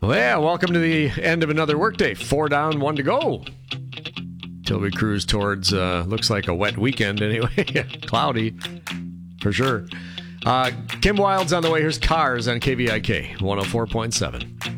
Well, yeah, welcome to the end of another workday. 4 down, 1 to go. Till we cruise towards, looks like a wet weekend anyway. Cloudy, for sure. Kim Wilde's on the way. Here's Cars on KVIK 104.7.